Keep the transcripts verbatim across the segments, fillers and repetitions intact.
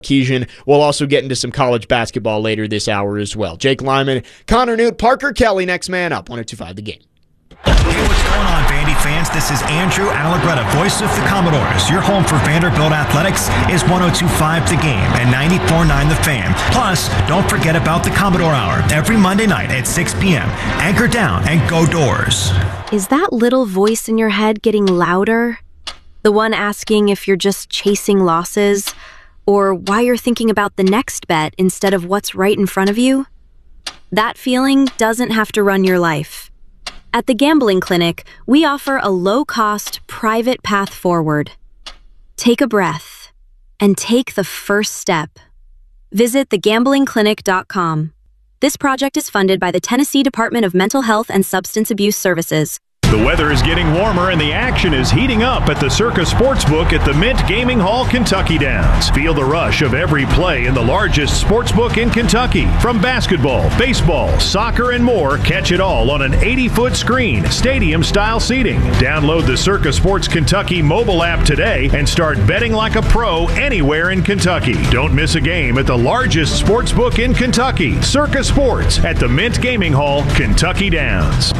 Keegan. We'll also get into some college basketball later this hour as well. Jake Lyman, Connor Newt, Parker Kelly, next man up. one oh two point five The Game. Hey, what's going on, Vandy fans? This is Andrew Allegretta, voice of the Commodores. Your home for Vanderbilt Athletics is one oh two point five The Game and ninety-four point nine The Fan. Plus, don't forget about the Commodore Hour every Monday night at six p.m. Anchor down and go Doors. Is that little voice in your head getting louder? The one asking if you're just chasing losses, or why you're thinking about the next bet instead of what's right in front of you? That feeling doesn't have to run your life. At the Gambling Clinic, we offer a low-cost, private path forward. Take a breath and take the first step. Visit the gambling clinic dot com. This project is funded by the Tennessee Department of Mental Health and Substance Abuse Services. The weather is getting warmer and the action is heating up at the Circa Sportsbook at the Mint Gaming Hall, Kentucky Downs. Feel the rush of every play in the largest sportsbook in Kentucky. From basketball, baseball, soccer, and more, catch it all on an eighty-foot screen, stadium-style seating. Download the Circa Sports Kentucky mobile app today and start betting like a pro anywhere in Kentucky. Don't miss a game at the largest sportsbook in Kentucky, Circa Sports at the Mint Gaming Hall, Kentucky Downs.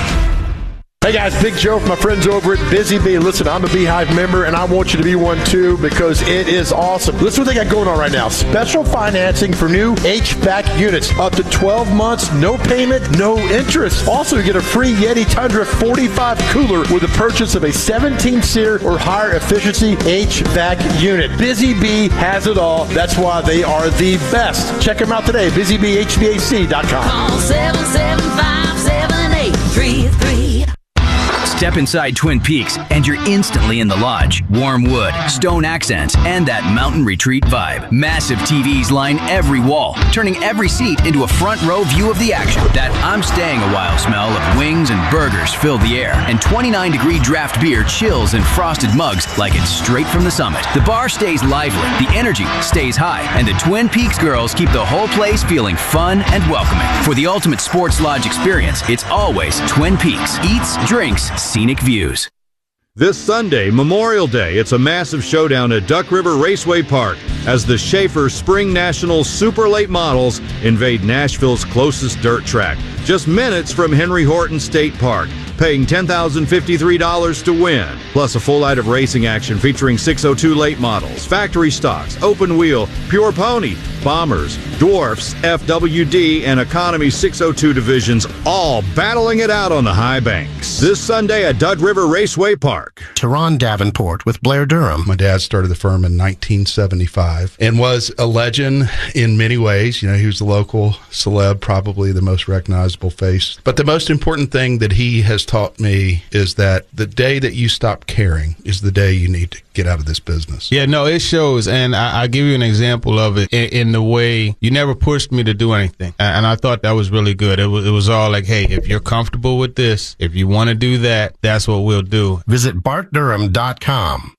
Hey guys, Big Joe from my friends over at Busy Bee. Listen, I'm a Beehive member and I want you to be one too because it is awesome. Listen what they got going on right now. Special financing for new H V A C units. Up to twelve months, no payment, no interest. Also, you get a free Yeti Tundra forty-five cooler with the purchase of a seventeen seer or higher efficiency H V A C unit. Busy Bee has it all. That's why they are the best. Check them out today, busy bee H V A C dot com. Call seven seven five, seven eight three three. Step inside Twin Peaks and you're instantly in the lodge. Warm wood, stone accents, and that mountain retreat vibe. Massive T Vs line every wall, turning every seat into a front row view of the action. That I'm staying a while smell of wings and burgers fill the air, and twenty-nine degree draft beer chills in frosted mugs like it's straight from the summit. The bar stays lively, the energy stays high, and the Twin Peaks girls keep the whole place feeling fun and welcoming. For the ultimate sports lodge experience, it's always Twin Peaks. Eats, drinks, scenic views. This Sunday, Memorial Day, it's a massive showdown at Duck River Raceway Park as the Schaefer Spring Nationals Super Late Models invade Nashville's closest dirt track, just minutes from Henry Horton State Park, paying ten thousand fifty-three dollars to win, plus a full night of racing action featuring six oh two late models, factory stocks, open wheel, pure pony, bombers, dwarfs, F W D, and economy six oh two divisions, all battling it out on the high banks. This Sunday at Duck River Raceway Park. Teron Davenport with Blair Durham. My dad started the firm in nineteen seventy-five and was a legend in many ways. You know, he was the local celeb, probably the most recognizable face. But the most important thing that he has taught me is that the day that you stop caring is the day you need to get out of this business. Yeah, no, it shows. And I, I'll give you an example of it in, in the way you never pushed me to do anything. And I thought that was really good. It was, it was all like, hey, if you're comfortable with this, if you want to do that, that's what we'll do. Visit bart durham dot com.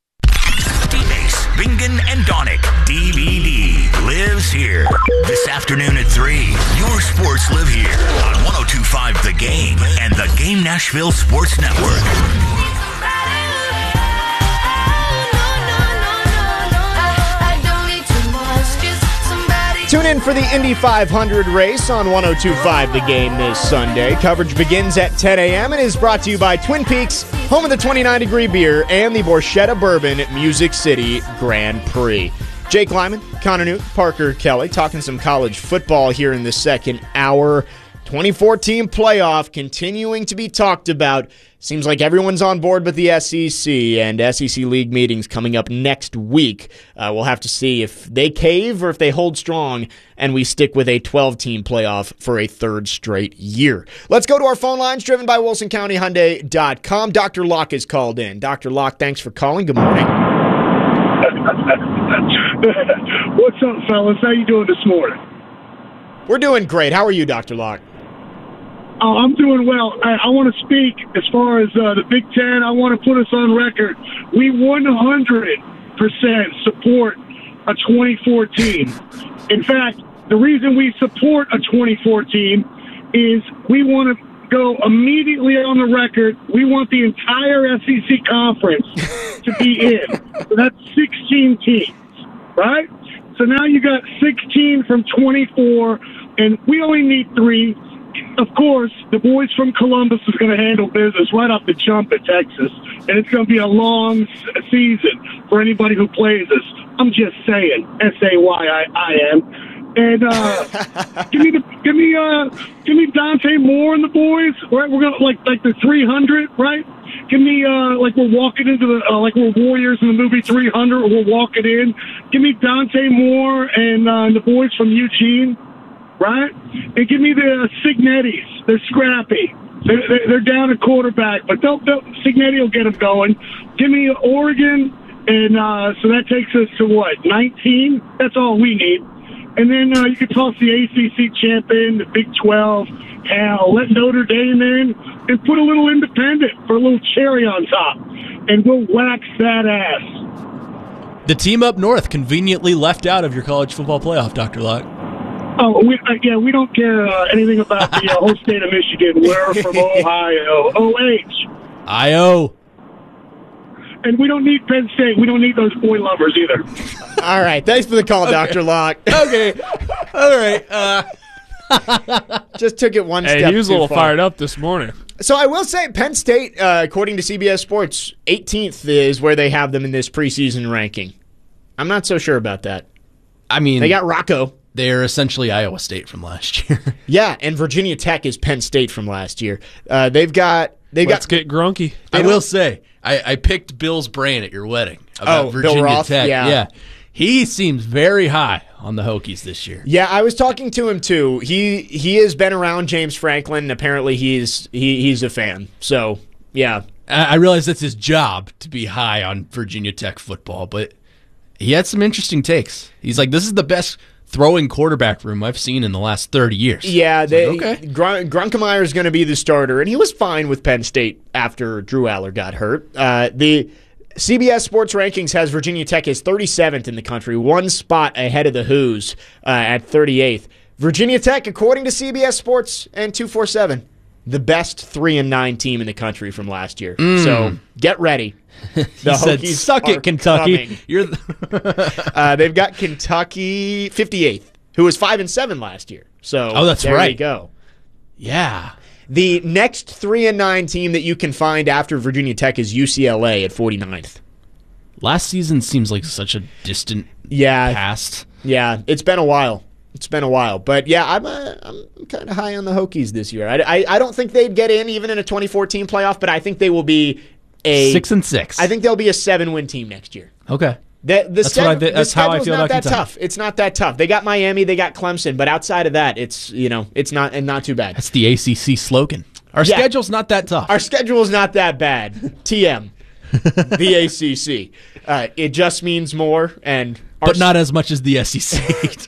D-Base, Bingen, and Donick. D V D lives here. This afternoon at three, your sports live here on one oh two point five The Game and the Game Nashville Sports Network. Tune in for the Indy five hundred race on one oh two point five The Game this Sunday. Coverage begins at ten a.m. and is brought to you by Twin Peaks, home of the twenty-nine degree beer and the Borchetta Bourbon Music City Grand Prix. Jake Lyman, Connor Newt, Parker Kelly, talking some college football here in the second hour. twenty fourteen playoff continuing to be talked about. Seems like everyone's on board but the S E C, and S E C League meetings coming up next week. Uh, we'll have to see if they cave or if they hold strong, and we stick with a twelve-team playoff for a third straight year. Let's go to our phone lines, driven by Wilson County Hyundai dot com. Doctor Locke is called in. Doctor Locke, thanks for calling. Good morning. What's up, fellas? How you doing this morning? We're doing great. How are you, Doctor Locke? Oh, I'm doing well. I, I want to speak as far as uh, the Big Ten. I want to put us on record. We one hundred percent support a twenty-four team. In fact, the reason we support a twenty-four team is we want to go immediately on the record. We want the entire S E C conference to be in. So that's sixteen teams, right? So now you got sixteen from twenty-four, and we only need three. Of course, the boys from Columbus is going to handle business right off the jump at Texas, and it's going to be a long s- season for anybody who plays us. I'm just saying, S A Y I I am. And uh, give me the give me uh give me Dante Moore and the boys. Right, we're gonna like like the three hundred, right? Give me uh like we're walking into the uh, like we're warriors in the movie three hundred. Or we're walking in. Give me Dante Moore and uh, the boys from Eugene, right? And give me the uh, Signettis. They're scrappy. They're, they're, they're down at quarterback, but they'll, they'll Signetti will get them going. Give me Oregon, and uh, so that takes us to what nineteen? That's all we need. And then uh, you can toss the A C C champion, the Big twelve, hell, let Notre Dame in, and put a little independent for a little cherry on top, and we'll wax that ass. The team up north conveniently left out of your college football playoff, Doctor Locke. Oh, we, uh, yeah, we don't care uh, anything about the uh, whole state of Michigan. We're from Ohio, O H. I O. And we don't need Penn State. We don't need those boy lovers either. All right. Thanks for the call, okay. Doctor Locke. Okay. All right. Uh. Just took it one hey, step he was too a little far. fired up this morning. So I will say Penn State, uh, according to C B S Sports, eighteenth is where they have them in this preseason ranking. I'm not so sure about that. I mean, they got Rocco. They're essentially Iowa State from last year. Yeah, and Virginia Tech is Penn State from last year. Uh, they've got they've Let's got get grunky. I will say, I, I picked Bill's brain at your wedding about oh, Virginia Bill Roth? Tech. Yeah. yeah, he seems very high on the Hokies this year. Yeah, I was talking to him too. He he has been around James Franklin. And apparently, he's he, he's a fan. So yeah, I, I realize that's his job to be high on Virginia Tech football, but he had some interesting takes. He's like, "This is the best throwing quarterback room I've seen in the last thirty years." Yeah, they, like, okay. Grun- Grunkemeyer is going to be the starter, and he was fine with Penn State after Drew Aller got hurt. Uh, the C B S Sports Rankings has Virginia Tech as thirty-seventh in the country, one spot ahead of the Hoos uh, at thirty-eighth. Virginia Tech, according to C B S Sports and two forty-seven, the best three and nine team in the country from last year. Mm. So get ready. The he said, Hokies "Suck are it, Kentucky." coming. You're the uh, they've got Kentucky fifty-eighth, who was five and seven last year. So oh, that's there right. you go. Yeah. The next three and nine team that you can find after Virginia Tech is U C L A at forty-ninth. Last season seems like such a distant yeah, past. Yeah, it's been a while. It's been a while, but yeah, I'm uh, I'm kind of high on the Hokies this year. I, I I don't think they'd get in even in a twenty fourteen playoff, but I think they will be a six and six. I think they'll be a seven win team next year. Okay. The, the that's schedule, what I th- that's the how I schedule's feel not about that Kentucky. tough. It's not that tough. They got Miami, they got Clemson, but outside of that, it's you know it's not and not too bad. That's the A C C slogan. Our yeah. schedule's not that tough. Our schedule's not that bad. T M, the A C C. Uh, it just means more, and but not as much as the S E C.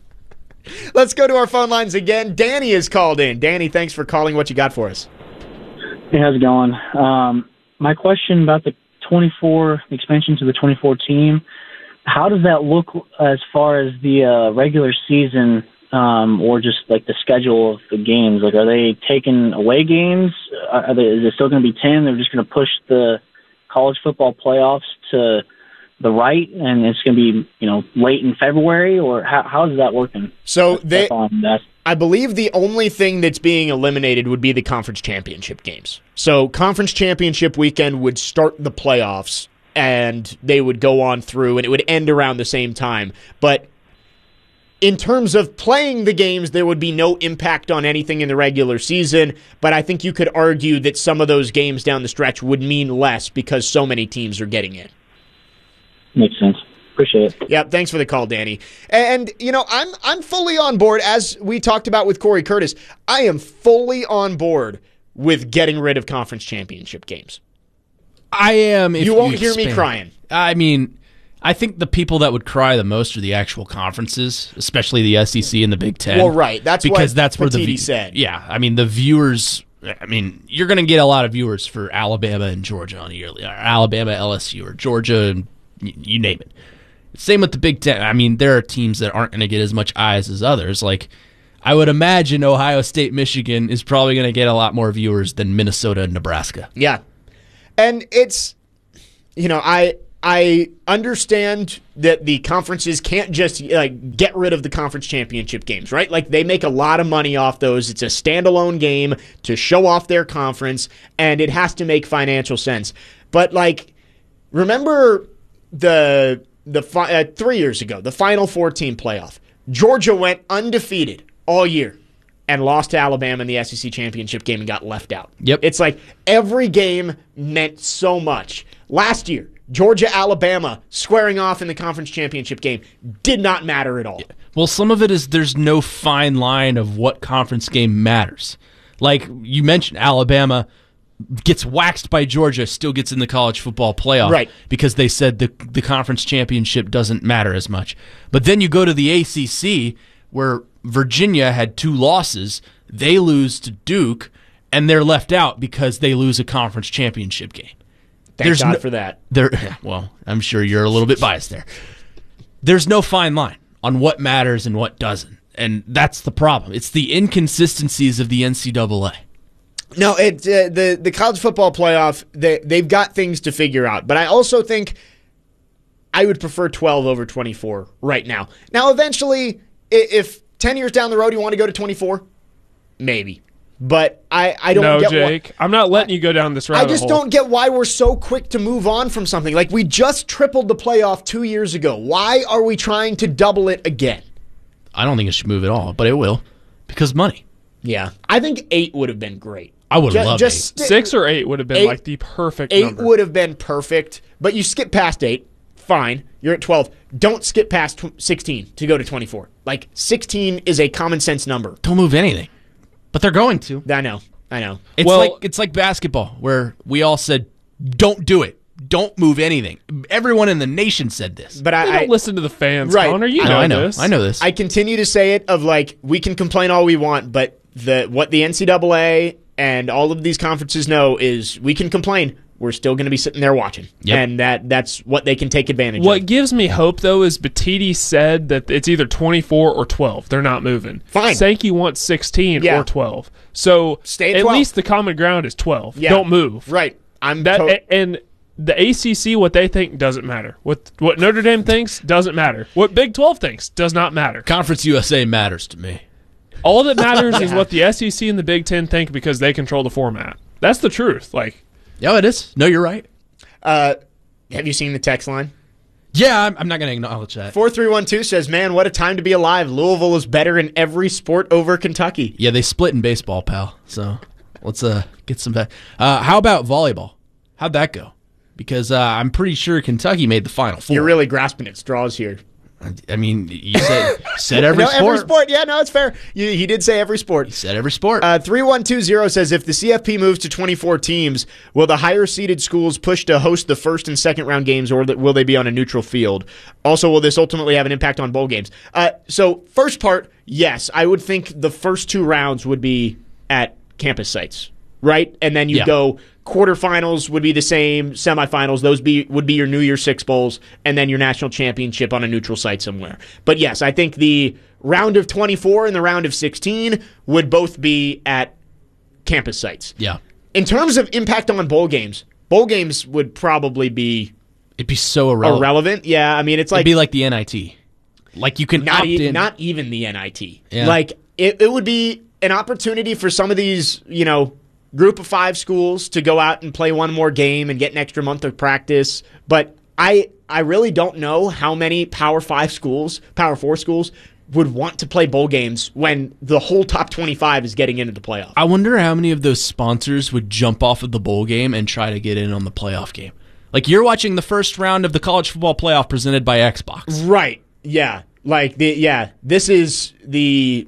Let's go to our phone lines again. Danny is called in. Danny, thanks for calling. What you got for us? Hey, how's it going? Um, my question about the twenty-four expansion to the twenty-four team, how does that look as far as the uh, regular season um, or just like the schedule of the games? Like, are they taking away games? Are they, is it still going to be ten? They're just going to push the college football playoffs to the right, and it's going to be, you know, late in February, or how how is that working? So they, that's, I believe the only thing that's being eliminated would be the conference championship games. So conference championship weekend would start the playoffs, and they would go on through, and it would end around the same time. But in terms of playing the games, there would be no impact on anything in the regular season, but I think you could argue that some of those games down the stretch would mean less because so many teams are getting in. Makes sense. Appreciate it. Yeah, thanks for the call, Danny. And, you know, I'm I'm fully on board, as we talked about with Corey Curtis. I am fully on board with getting rid of conference championship games. I am. If you won't you hear me expand. crying. I mean, I think the people that would cry the most are the actual conferences, especially the S E C and the Big Ten. Well, right. That's because what that's where the Petiti said. Yeah, I mean the viewers. I mean, you're going to get a lot of viewers for Alabama and Georgia on a yearly, or Alabama, L S U, or Georgia, and you name it. Same with the Big Ten. I mean, there are teams that aren't going to get as much eyes as others. Like, I would imagine Ohio State, Michigan is probably going to get a lot more viewers than Minnesota and Nebraska. Yeah. And it's, you know, I I understand that the conferences can't just like get rid of the conference championship games, right? Like they make a lot of money off those. It's a standalone game to show off their conference, and it has to make financial sense. But like, remember the the uh, three years ago, the Final Four team playoff. Georgia went undefeated all year and lost to Alabama in the S E C championship game and got left out. Yep. It's like every game meant so much. Last year, Georgia, Alabama squaring off in the conference championship game did not matter at all. Yeah. Well, some of it is there's no fine line of what conference game matters. Like you mentioned, Alabama gets waxed by Georgia, still gets in the college football playoff, right? Because they said the the conference championship doesn't matter as much. But then you go to the A C C where Virginia had two losses, they lose to Duke, and they're left out because they lose a conference championship game. Thank There's God no, for that. There, well, I'm sure you're a little bit biased there. There's no fine line on what matters and what doesn't, and that's the problem. It's the inconsistencies of the N C double A. No, it uh, the the college football playoff, they they've got things to figure out, but I also think I would prefer twelve over twenty-four right now. Now, eventually, if ten years down the road you want to go to twenty-four, maybe. But I, I don't no, get Jake. Why, I'm not letting you go down this rabbit I just hole. don't get why we're so quick to move on from something. Like, we just tripled the playoff two years ago. Why are we trying to double it again? I don't think it should move at all, but it will. Because money. Yeah. I think eight would have been great. I would have loved eight. Six or eight would have been eight, like the perfect eight number. would have been perfect, but you skip past eight. Fine. You're at twelve. Don't skip past tw- sixteen to go to twenty-four. Like, sixteen is a common sense number. Don't move anything. But they're going to. I know. I know. It's well, like it's like basketball, where we all said, "Don't do it. Don't move anything." Everyone in the nation said this. But I they don't I, listen to the fans, right. Connor. You I know, know, I know this. I know this. I continue to say it of like, we can complain all we want, but the what the N C double A and all of these conferences know is we can complain. We're still going to be sitting there watching. Yep. And that that's what they can take advantage What of. gives me hope, though, is Batiti said that it's either twenty-four or twelve. They're not moving. Fine. Sankey wants sixteen Yeah. or twelve. So Stay at at twelve. least the common ground is twelve. Yeah. Don't move. Right. I'm That to- And the A C C, what they think doesn't matter. What what Notre Dame thinks doesn't matter. What Big twelve thinks does not matter. Conference U S A matters to me. All that matters is what the S E C and the Big Ten think because they control the format. That's the truth. Like, yeah, it is. No, you're right. Uh, have you seen the text line? Yeah, I'm, I'm not going to acknowledge that. four three one two says, man, what a time to be alive. Louisville is better in every sport over Kentucky. Yeah, they split in baseball, pal. So let's uh get some back. Uh, how about volleyball? How'd that go? Because uh, I'm pretty sure Kentucky made the Final Four. You're really grasping at straws here. I mean, you said said every no, sport. every sport. Yeah, no, it's fair. You, he did say every sport. He said every sport. Uh, three one two zero says, if the C F P moves to twenty-four teams, will the higher-seeded schools push to host the first and second round games, or will they be on a neutral field? Also, will this ultimately have an impact on bowl games? Uh, so, first part, yes. I would think the first two rounds would be at campus sites, right? And then you Yeah. go quarterfinals would be the same, semifinals, those be would be your New Year's Six bowls, and then your national championship on a neutral site somewhere. But yes, I think the round of twenty-four and the round of sixteen would both be at campus sites. Yeah. In terms of impact on bowl games, bowl games would probably be It'd be so irrelevant. irrelevant. Yeah, I mean, it's like It'd be like the N I T. Like you can not opt e- in. not even the N I T. Yeah. Like it, it would be an opportunity for some of these, you know, group of five schools to go out and play one more game and get an extra month of practice. But I I really don't know how many Power Five schools, Power Four schools would want to play bowl games when the whole top twenty-five is getting into the playoff. I wonder how many of those sponsors would jump off of the bowl game and try to get in on the playoff game. Like you're watching the first round of the college football playoff presented by Xbox. Right. Yeah. Like the yeah, this is the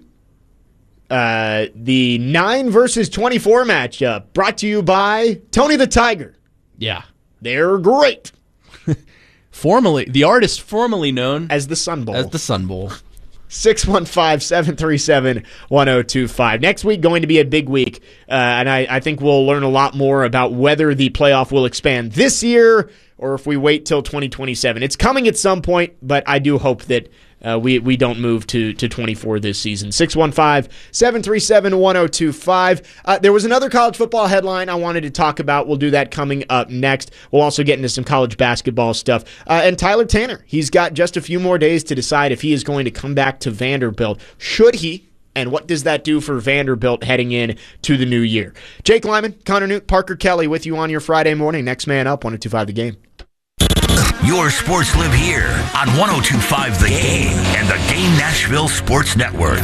uh the nine versus twenty-four matchup brought to you by Tony the Tiger. Yeah. They're great. Formerly the artist formerly known as the Sun Bowl. As the Sun Bowl. six one five, seven three seven, one oh two five. Next week going to be a big week, uh, and I, I think we'll learn a lot more about whether the playoff will expand this year or if we wait till twenty twenty-seven. It's coming at some point, but I do hope that uh, we we don't move to to twenty-four this season. six one five, seven three seven, one oh two five. Uh, there was another college football headline I wanted to talk about. We'll do that coming up next. We'll also get into some college basketball stuff. Uh, and Tyler Tanner, he's got just a few more days to decide if he is going to come back to Vanderbilt. Should he? And what does that do for Vanderbilt heading in to the new year? Jake Lyman, Connor Newt, Parker Kelly with you on your Friday morning. Next man up, one oh two five The Game. Your sports live here on one oh two five The Game and the Game Nashville Sports Network.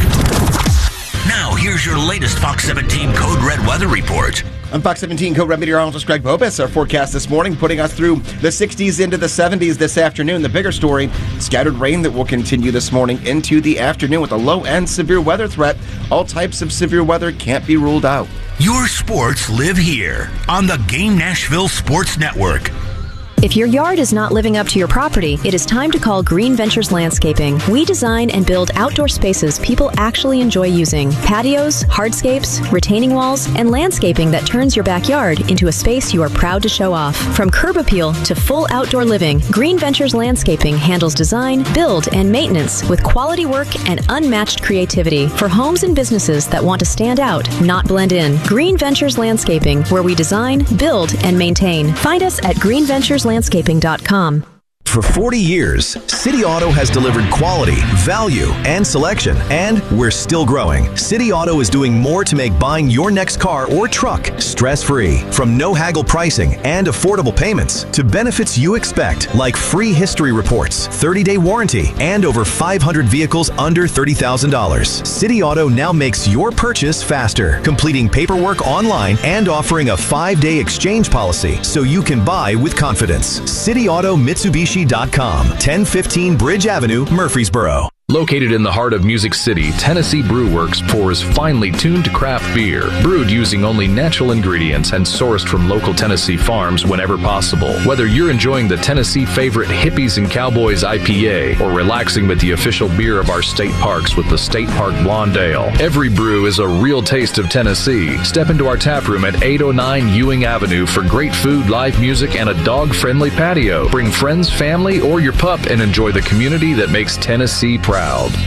Now, here's your latest Fox seventeen Code Red weather report. I'm Fox seventeen Code Red meteorologist Greg Bobus. Our forecast this morning putting us through the sixties into the seventies this afternoon. The bigger story, scattered rain that will continue this morning into the afternoon with a low and severe weather threat. All types of severe weather can't be ruled out. Your sports live here on the Game Nashville Sports Network. If your yard is not living up to your property, it is time to call Green Ventures Landscaping. We design and build outdoor spaces people actually enjoy using. Patios, hardscapes, retaining walls, and landscaping that turns your backyard into a space you are proud to show off. From curb appeal to full outdoor living, Green Ventures Landscaping handles design, build, and maintenance with quality work and unmatched creativity for homes and businesses that want to stand out, not blend in. Green Ventures Landscaping, where we design, build, and maintain. Find us at green ventures landscaping dot com. For forty years, City Auto has delivered quality, value, and selection, and we're still growing. City Auto is doing more to make buying your next car or truck stress-free. From no-haggle pricing and affordable payments to benefits you expect, like free history reports, thirty-day warranty, and over five hundred vehicles under thirty thousand dollars. City Auto now makes your purchase faster, completing paperwork online and offering a five-day exchange policy so you can buy with confidence. City Auto Mitsubishi dot com, ten fifteen Bridge Avenue, Murfreesboro. Located in the heart of Music City, Tennessee Brew Works pours finely tuned craft beer, brewed using only natural ingredients and sourced from local Tennessee farms whenever possible. Whether you're enjoying the Tennessee favorite Hippies and Cowboys I P A or relaxing with the official beer of our state parks with the State Park Blonde Ale, every brew is a real taste of Tennessee. Step into our tap room at eight oh nine Ewing Avenue for great food, live music, and a dog-friendly patio. Bring friends, family, or your pup and enjoy the community that makes Tennessee proud.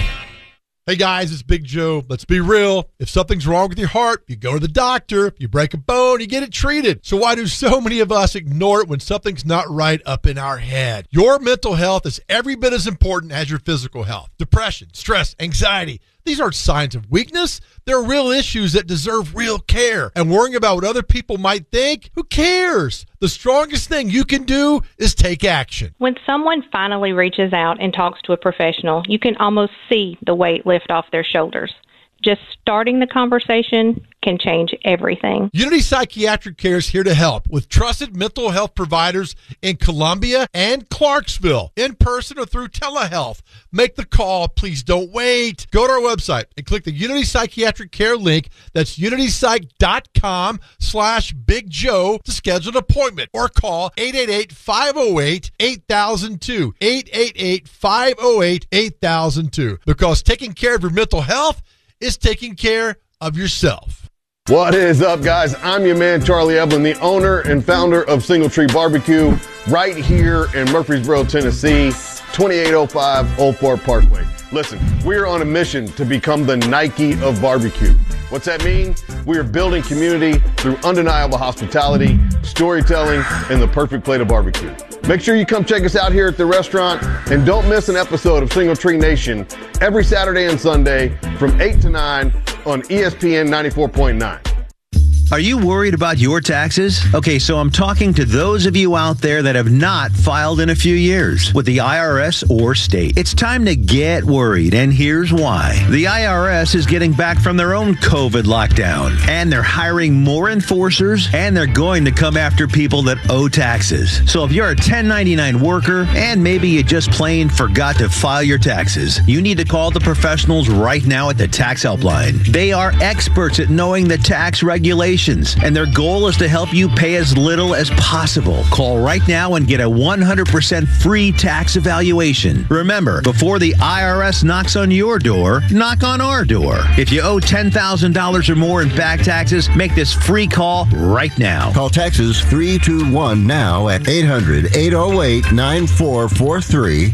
Hey guys, it's Big Joe. Let's be real. If something's wrong with your heart, you go to the doctor. If you break a bone, you get it treated. So why do so many of us ignore it when something's not right up in our head? Your mental health is every bit as important as your physical health. Depression, stress, anxiety. These aren't signs of weakness. They're real issues that deserve real care. And worrying about what other people might think, who cares? The strongest thing you can do is take action. When someone finally reaches out and talks to a professional, you can almost see the weight lift off their shoulders. Just starting the conversation can change everything. Unity Psychiatric Care is here to help with trusted mental health providers in Columbia and Clarksville, in person or through telehealth. Make the call. Please don't wait. Go to our website and click the Unity Psychiatric Care link. That's unitypsych.com slash Big Joe to schedule an appointment or call eight eight eight, five oh eight, eight thousand two. eight eight eight, five oh eight, eight thousand two. Because taking care of your mental health is taking care of yourself. What is up, guys? I'm your man, Charlie Evelyn, the owner and founder of Single Tree Barbecue right here in Murfreesboro, Tennessee, twenty-eight oh five Old Fort Parkway. Listen, we're on a mission to become the Nike of barbecue. What's that mean? We are building community through undeniable hospitality, storytelling, and the perfect plate of barbecue. Make sure you come check us out here at the restaurant, and don't miss an episode of Single Tree Nation every Saturday and Sunday from eight to nine on E S P N ninety-four point nine. Are you worried about your taxes? Okay, so I'm talking to those of you out there that have not filed in a few years with the I R S or state. It's time to get worried, and here's why. The I R S is getting back from their own COVID lockdown, and they're hiring more enforcers, and they're going to come after people that owe taxes. So if you're a ten ninety-nine worker, and maybe you just plain forgot to file your taxes, you need to call the professionals right now at the Tax Helpline. They are experts at knowing the tax regulations, and their goal is to help you pay as little as possible. Call right now and get a one hundred percent free tax evaluation. Remember, before the I R S knocks on your door, knock on our door. If you owe ten thousand dollars or more in back taxes, make this free call right now. Call Texas three two one now at eight hundred, eight oh eight, nine four four three.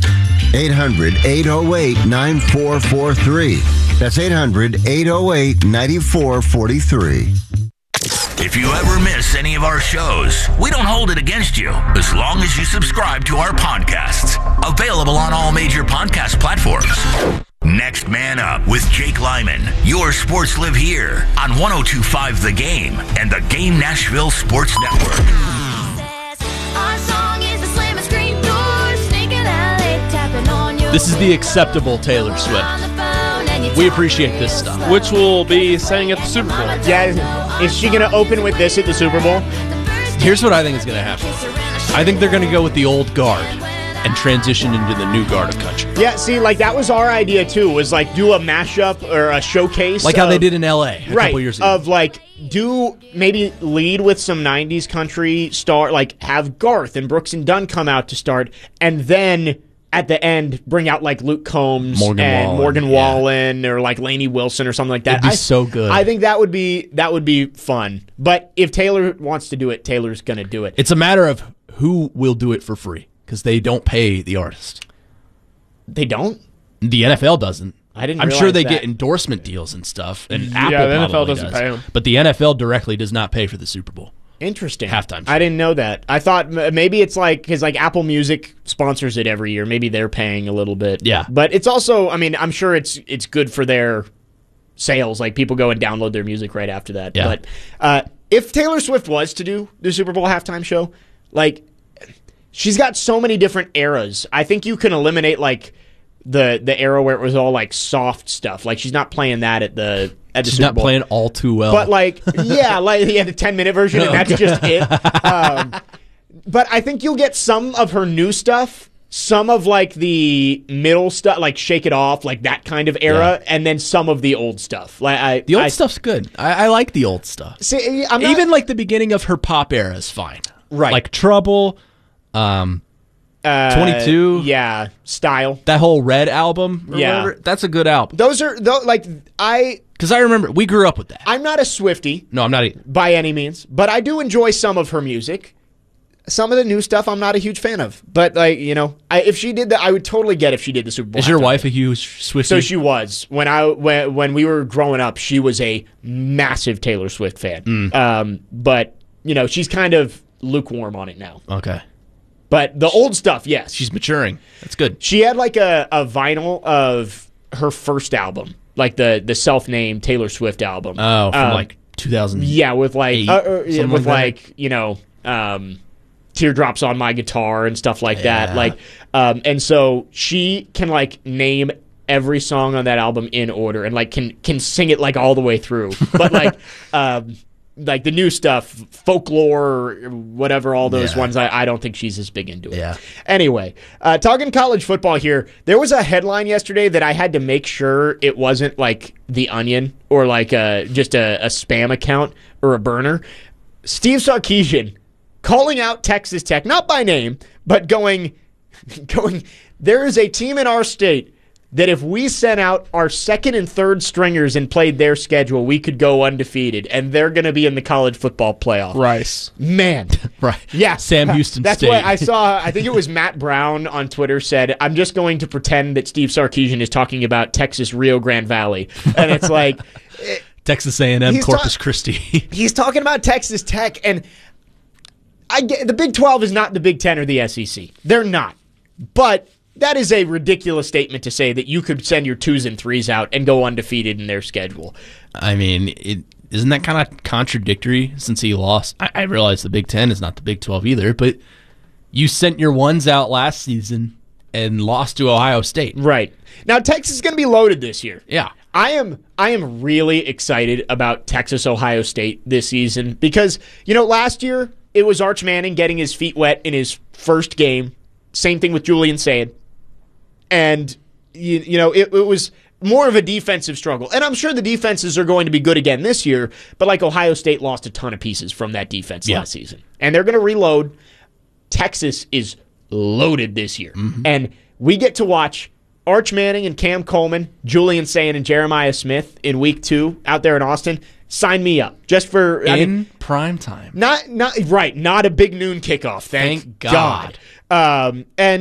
eight hundred, eight oh eight, nine four four three. That's eight hundred, eight oh eight, nine four four three. If you ever miss any of our shows, we don't hold it against you as long as you subscribe to our podcasts. Available on all major podcast platforms. Next Man Up with Jake Lyman. Your sports live here on one oh two point five The Game and the Game Nashville Sports Network. This is the acceptable Taylor Swift. We appreciate this stuff. Which will be sang at the Super Bowl. Yeah, is she going to open with this at the Super Bowl? Here's what I think is going to happen. I think they're going to go with the old guard and transition into the new guard of country. Yeah, see, like that was our idea too, was like do a mashup or a showcase. Like of, how they did in L A a right, couple years ago. Of like, do maybe lead with some nineties country star, like have Garth and Brooks and Dunn come out to start, and then at the end bring out like Luke Combs Morgan and Wallen, Morgan yeah. Wallen or like Lainey Wilson or something like that. It'd be I, so good. I think that would be that would be fun. But if Taylor wants to do it, Taylor's going to do it. It's a matter of who will do it for free because they don't pay the artist. They don't? The N F L doesn't. I didn't I'm realize sure they that. get endorsement deals and stuff, and Yeah, Apple the N F L probably doesn't does. pay 'em. But the N F L directly does not pay for the Super Bowl. Interesting. Halftime show. I didn't know that. I thought m- maybe it's like, because like Apple Music sponsors it every year. Maybe they're paying a little bit. Yeah. But it's also, I mean, I'm sure it's it's good for their sales. Like people go and download their music right after that. Yeah. But uh, if Taylor Swift was to do the Super Bowl halftime show, like she's got so many different eras. I think you can eliminate like the the era where it was all like soft stuff. Like she's not playing that at the at the She's Super not Bowl. playing all too well. But like, yeah, like he had a ten minute version, and that's Okay. just it. Um, but I think you'll get some of her new stuff, some of like the middle stuff, like Shake It Off, like that kind of era, and then some of the old stuff. Like I, the old I, stuff's good. I, I like the old stuff. See, I'm not, Even like the beginning of her pop era is fine. Right. Like Trouble, um, uh, twenty-two. yeah, Style. That whole Red album. Or Yeah. whatever, that's a good album. Those are though, like I. Because I remember we grew up with that. I'm not a Swiftie. No, I'm not either. By any means, but I do enjoy some of her music. Some of the new stuff I'm not a huge fan of. But, like, you know, I, if she did that, I would totally get if she did the Super Bowl. Is your halftime. wife a huge Swiftie? So she was. When I when, when we were growing up, she was a massive Taylor Swift fan. Mm. Um, but, you know, she's kind of lukewarm on it now. Okay. But the old stuff, yes. She's maturing. That's good. She had, like, a, a vinyl of her first album. Like, the, the self-named Taylor Swift album. Oh, from, Um, like, two thousand. Yeah, with, like, uh, uh, yeah, something with like that. like, you know... Um, Teardrops on My Guitar and stuff like that. Yeah. Like, um, and so she can like name every song on that album in order and like can can sing it like all the way through. But like, um, like the new stuff, Folklore, or whatever, all those Yeah. ones, I, I don't think she's as big into it. Yeah. Anyway, uh, talking college football here, there was a headline yesterday that I had to make sure it wasn't like The Onion or like a, just a, a spam account or a burner. Steve Sarkisian calling out Texas Tech, not by name, but going, going. There is a team in our state that if we sent out our second and third stringers and played their schedule, we could go undefeated, and they're going to be in the college football playoff. Rice. Man. Right. Yeah. Sam Houston That's State. what I saw. I think it was Matt Brown on Twitter said, I'm just going to pretend that Steve Sarkisian is talking about Texas Rio Grande Valley. And it's like... Texas A and M, He's Corpus ta- Christi. He's talking about Texas Tech, and I get the Big twelve is not the Big Ten or the S E C. They're not. But that is a ridiculous statement to say that you could send your twos and threes out and go undefeated in their schedule. I mean, it, isn't that kind of contradictory since he lost? I, I realize the Big Ten is not the Big twelve either, but you sent your ones out last season and lost to Ohio State. Right. Now, Texas is going to be loaded this year. Yeah. I am I am really excited about Texas Ohio State this season because, you know, last year it was Arch Manning getting his feet wet in his first game. Same thing with Julian Sayin. And, you, you know, it, it was more of a defensive struggle. And I'm sure the defenses are going to be good again this year, but like Ohio State lost a ton of pieces from that defense Yeah. last season. And they're going to reload. Texas is loaded this year. Mm-hmm. And we get to watch Arch Manning and Cam Coleman, Julian Sayin and Jeremiah Smith in week two out there in Austin. Sign me up. Just for I In mean, prime time. not not right, not a big noon kickoff. Thank, Thank God. God. Um, and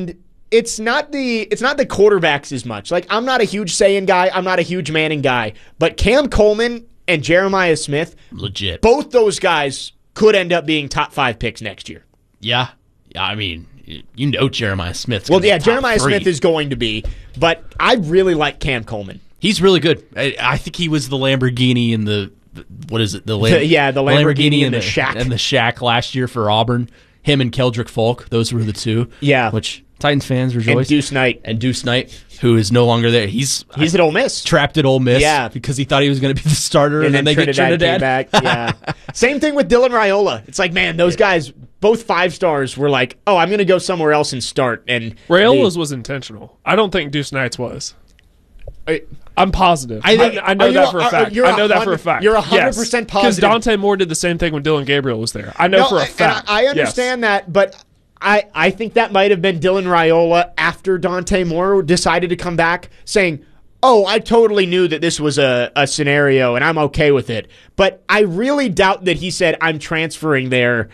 it's not the it's not the quarterbacks as much. Like, I'm not a huge Sayan guy. I'm not a huge Manning guy. But Cam Coleman and Jeremiah Smith, legit. Both those guys could end up being top five picks next year. Yeah. Yeah, I mean, you know Jeremiah Smith's Well, gonna yeah, be top Jeremiah three. Smith is going to be, but I really like Cam Coleman. He's really good. I, I think he was the Lamborghini in the, what is it? The, Lam- The- yeah, the Lamborghini and the shack. And the shack last year for Auburn. Him and Keldrick Folk, those were the two. Yeah. Which Titans fans rejoice. And Deuce Knight. And Deuce Knight, who is no longer there. He's He's at Ole Miss. Trapped at Ole Miss. Yeah. Because he thought he was going to be the starter, and, And then, then they get Trinidad Trinidad. came back. Yeah. Same thing with Dylan Raiola. It's like, man, those guys, both five stars, were like, oh, I'm going to go somewhere else and start. And Rayola's was intentional. I don't think Deuce Knight's was. I, I'm positive. I I, think- I know are you- that for a are- fact. you're I know that a for a hundred- fact. you're one hundred percent Because positive. Dante Moore did the same thing when Dylan Gabriel was there. I know No, for a and fact. I, I understand that, but I, I think that might have been Dylan Raiola after Dante Moore decided to come back saying, oh, I totally knew that this was a, a scenario and I'm okay with it. But I really doubt that he said, I'm transferring there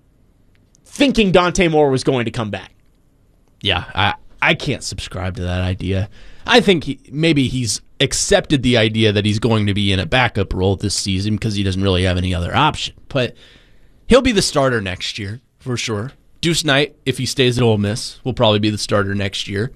thinking Dante Moore was going to come back. Yeah, I, I can't subscribe to that idea. I think he, maybe he's accepted the idea that he's going to be in a backup role this season because he doesn't really have any other option. But he'll be the starter next year, for sure. Deuce Knight, if he stays at Ole Miss, will probably be the starter next year.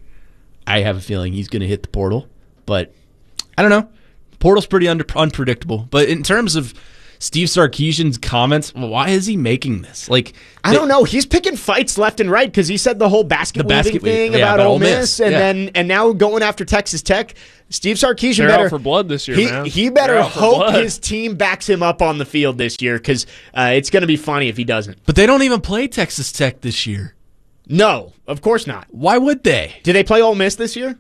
I have a feeling he's going to hit the portal. But I don't know. Portal's pretty under, unpredictable. But in terms of Steve Sarkisian's comments, why is he making this? Like, I don't know. He's picking fights left and right because he said the whole basket The weaving basket weave- thing yeah, about about Ole Ole Miss, Miss. and Yeah. then and now going after Texas Tech. Steve Sarkisian They're better out for blood this year, he, man. He better They're out for hope blood. his team backs him up on the field this year because uh, it's going to be funny if he doesn't. But they don't even play Texas Tech this year. No, of course not. Why would they? Did they play Ole Miss this year?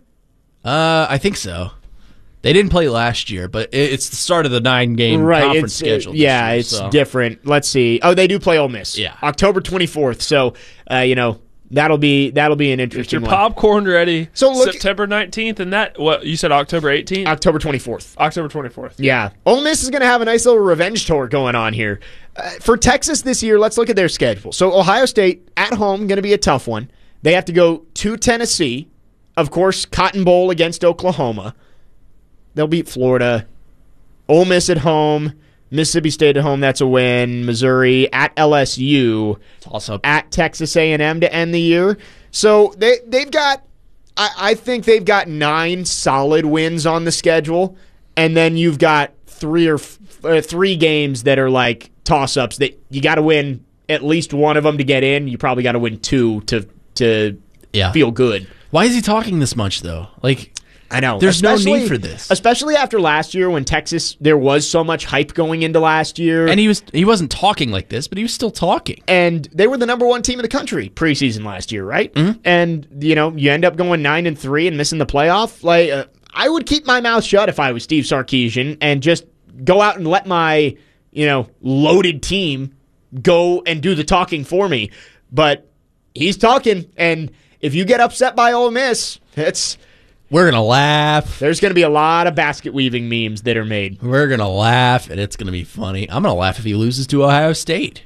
Uh, I think so. They didn't play last year, but it- it's the start of the nine-game Right, conference it's, schedule. uh, this yeah, year, it's so. different. Let's see. Oh, they do play Ole Miss. Yeah. October twenty-fourth. So, uh, you know, that'll be that'll be an Get interesting your one. popcorn ready. So look- September nineteenth, and that, what, you said October eighteenth? October twenty-fourth. October twenty-fourth. Yeah. Ole Miss is going to have a nice little revenge tour going on here. Uh, for Texas this year, let's look at their schedule. So Ohio State at home, going to be a tough one. They have to go to Tennessee. Of course, Cotton Bowl against Oklahoma. They'll beat Florida. Ole Miss at home. Mississippi State at home, that's a win. Missouri at L S U. Also at Texas A and M to end the year. So they, they've got, I, I think they've got nine solid wins on the schedule. And then you've got three or f- uh, three games that are like toss-ups that you got to win at least one of them to get in. You probably got to win two to to Yeah. feel good. Why is he talking this much, though? Like, I know. There's no Especially- need for this. Especially after last year when Texas, there was so much hype going into last year. And he was he wasn't talking like this, but he was still talking. And they were the number one team in the country preseason last year, right? Mm-hmm. And, you know, you end up going nine and three and missing the playoff. Like, uh, I would keep my mouth shut if I was Steve Sarkisian and just go out and let my, you know, loaded team go and do the talking for me. But he's talking, and if you get upset by Ole Miss, it's We're going to laugh. there's going to be a lot of basket weaving memes that are made. We're going to laugh, and it's going to be funny. I'm going to laugh if he loses to Ohio State,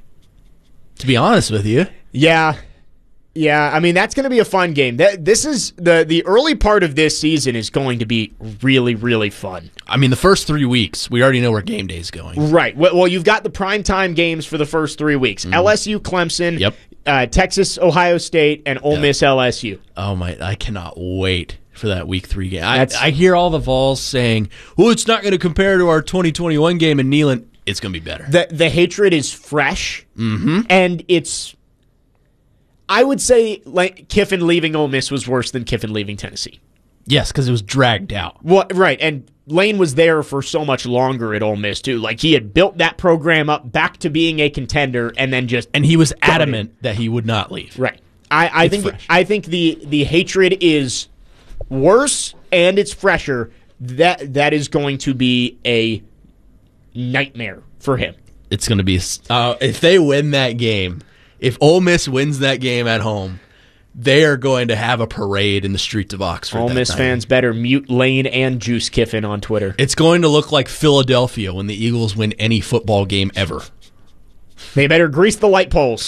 to be honest with you. Yeah. Yeah, I mean, that's going to be a fun game. That This is the the early part of this season is going to be really, really fun. I mean, the first three weeks, we already know where game day is going. Right. Well, well, you've got the primetime games for the first three weeks. L S U, Clemson, Yep. uh, Texas, Ohio State, and Ole Miss, L S U. Oh, my, I cannot wait for that week three game. I, That's- I hear all the Vols saying, well, it's not going to compare to our twenty twenty-one game in Neyland. It's going to be better. The, the hatred is fresh, Mm-hmm. and it's... I would say like Kiffin leaving Ole Miss was worse than Kiffin leaving Tennessee. Yes, because it was dragged out. Well, right, and Lane was there for so much longer at Ole Miss too. Like he had built that program up back to being a contender, and then just And he was gutted. adamant that he would not leave. Right. I, I It's think fresh. I think the the hatred is worse and it's fresher. That that is going to be a nightmare for him. It's going to be uh, if they win that game. If Ole Miss wins that game at home, they are going to have a parade in the streets of Oxford. Ole that Miss night. fans better mute Lane and Juice Kiffin on Twitter. It's going to look like Philadelphia when the Eagles win any football game ever. They better grease the light poles.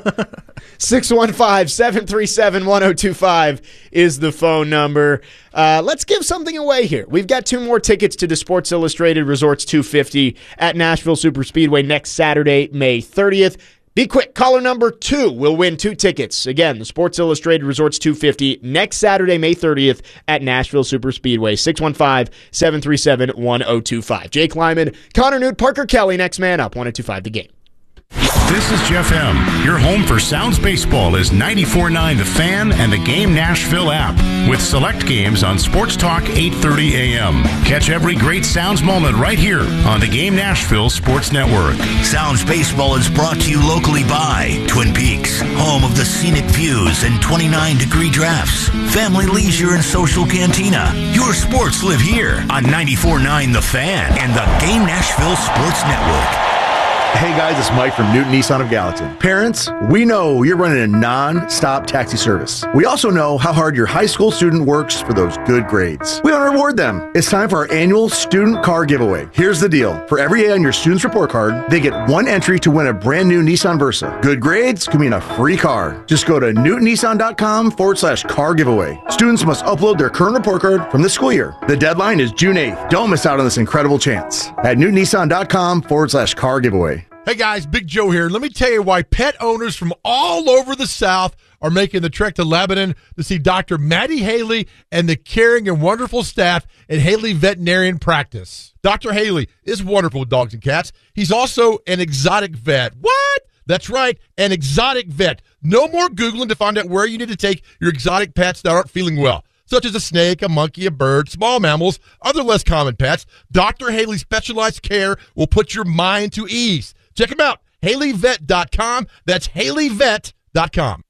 six one five, seven three seven, one oh two five is the phone number. Uh, let's give something away here. We've got two more tickets to the Sports Illustrated Resorts two fifty at Nashville Superspeedway next Saturday, May thirtieth. Be quick. Caller number two will win two tickets. Again, the Sports Illustrated Resorts two fifty next Saturday, May thirtieth at Nashville Superspeedway. six one five, seven three seven, one oh two five. Jake Lyman, Connor Newt, Parker Kelly, next man up. one oh two five The Game. This is Jeff M. Your home for Sounds Baseball is ninety-four point nine The Fan and the Game Nashville app with select games on Sports Talk eight thirty a.m. Catch every great Sounds moment right here on the Game Nashville Sports Network. Sounds Baseball is brought to you locally by Twin Peaks, home of the scenic views and twenty-nine degree drafts. Family Leisure and Social Cantina. Your sports live here on ninety-four point nine The Fan and the Game Nashville Sports Network. Hey guys, it's Mike from Newton Nissan of Gallatin. Parents, we know you're running a non-stop taxi service. We also know how hard your high school student works for those good grades. We want to reward them. It's time for our annual student car giveaway. Here's the deal. For every A on your student's report card, they get one entry to win a brand new Nissan Versa. Good grades could mean a free car. Just go to newtonnissan.com forward slash car giveaway. Students must upload their current report card from the school year. The deadline is June eighth. Don't miss out on this incredible chance. At newtonnissan.com forward slash car giveaway. Hey guys, Big Joe here. Let me tell you why pet owners from all over the South are making the trek to Lebanon to see Doctor Maddie Haley and the caring and wonderful staff at Haley Veterinarian Practice. Doctor Haley is wonderful with dogs and cats. He's also an exotic vet. What? That's right, an exotic vet. No more Googling to find out where you need to take your exotic pets that aren't feeling well, such as a snake, a monkey, a bird, small mammals, other less common pets. Doctor Haley's specialized care will put your mind to ease. Check them out, Haley Vet dot com. That's Haley Vet dot com.